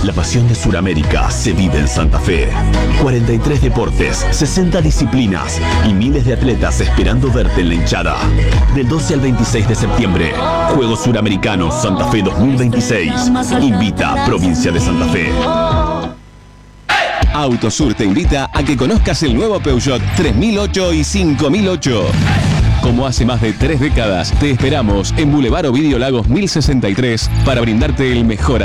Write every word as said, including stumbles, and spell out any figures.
La pasión de Sudamérica se vive en Santa Fe. cuarenta y tres deportes, sesenta disciplinas y miles de atletas esperando verte en la hinchada. Del doce al veintiséis de septiembre, Juegos Suramericanos Santa Fe dos mil veintiséis. Invita Provincia de Santa Fe. Autosur te invita a que conozcas el nuevo Peugeot tres mil ocho y cinco mil ocho. Como hace más de tres décadas, te esperamos en Boulevard Ovidio Lagos mil sesenta y tres para brindarte el mejor